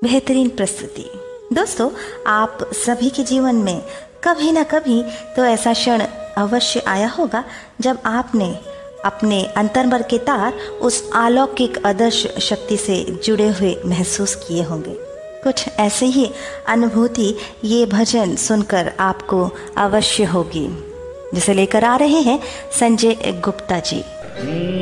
बेहतरीन प्रस्तुति। दोस्तों, आप सभी के जीवन में कभी ना कभी तो ऐसा क्षण अवश्य आया होगा जब आपने अपने अंतर्मन के तार उस अलौकिक आदर्श शक्ति से जुड़े हुए महसूस किए होंगे। कुछ ऐसे ही अनुभूति ये भजन सुनकर आपको अवश्य होगी, जिसे लेकर आ रहे हैं संजय गुप्ता जी।